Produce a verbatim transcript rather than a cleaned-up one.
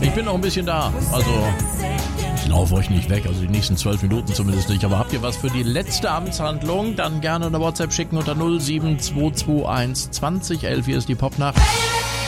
Ich bin noch ein bisschen da, also ich laufe euch nicht weg, also die nächsten zwölf Minuten zumindest nicht. Aber habt ihr was für die letzte Amtshandlung, dann gerne eine WhatsApp schicken unter null sieben zwei zwei eins zwanzig elf. Hier ist die Popnacht.